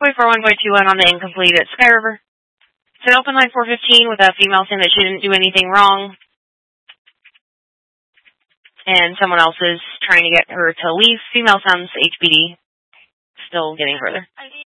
Point 41.21 on the incomplete at Sky River. It's an open line 415 with a female saying that she didn't do anything wrong. And someone else is trying to get her to leave. Female sounds HBD. Still getting further. ID